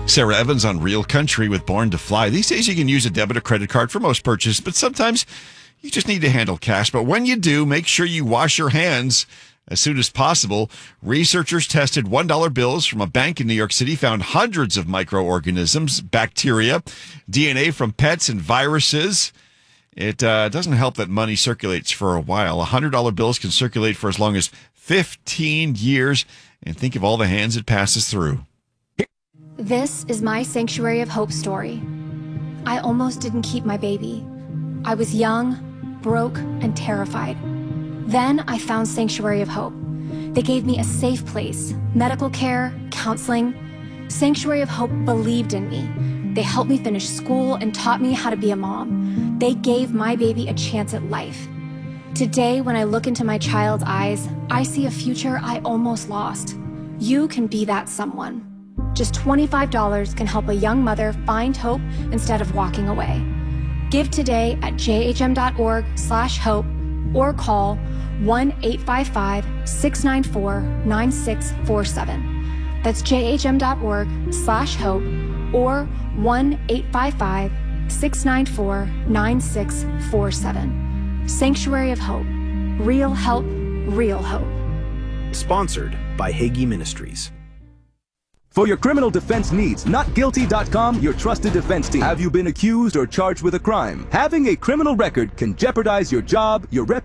Sarah Evans on Real Country with Born to Fly. These days you can use a debit or credit card for most purchases, but sometimes you just need to handle cash. But when you do, make sure you wash your hands as soon as possible. Researchers tested $1 bills from a bank in New York City, found hundreds of microorganisms, bacteria, DNA from pets, and viruses. It doesn't help that money circulates for a while. $100 bills can circulate for as long as 15 years. And think of all the hands it passes through. This is my Sanctuary of Hope story. I almost didn't keep my baby. I was young, broke, and terrified. Then I found Sanctuary of Hope. They gave me a safe place, medical care, counseling. Sanctuary of Hope believed in me. They helped me finish school and taught me how to be a mom. They gave my baby a chance at life. Today, when I look into my child's eyes, I see a future I almost lost. You can be that someone. Just $25 can help a young mother find hope instead of walking away. Give today at jhm.org/hope or call 1-855-694-9647. That's jhm.org/hope or 1-855-694-9647. Sanctuary of Hope. Real help, real hope. Sponsored by Hagee Ministries. For your criminal defense needs, NotGuilty.com, your trusted defense team. Have you been accused or charged with a crime? Having a criminal record can jeopardize your job, your reputation,